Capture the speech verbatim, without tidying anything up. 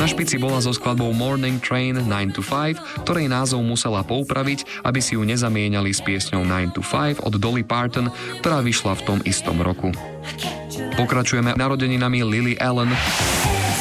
špici bola so skladbou Morning Train nine to five, ktorej názov musela poupraviť, aby si ju nezamieniali s piesňou nine to five od Dolly Parton, ktorá vyšla v tom istom roku. Pokračujeme narodeninami Lily Allen.